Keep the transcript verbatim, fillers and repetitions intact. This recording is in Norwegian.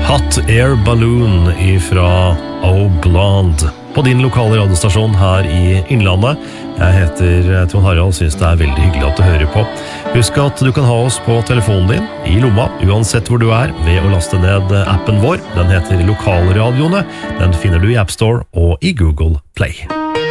Hot Air Balloon ifra Oh Blonde på din lokale radiostasjon her i Innlandet. Jeg heter Trond Harald, synes det er veldig hyggelig at du hører på. Husk at du kan ha oss på telefonen din, i lomma, uansett hvor du er, ved å laste ned appen vår. Den heter Lokalradioene. Den finner du i App Store og i Google Play.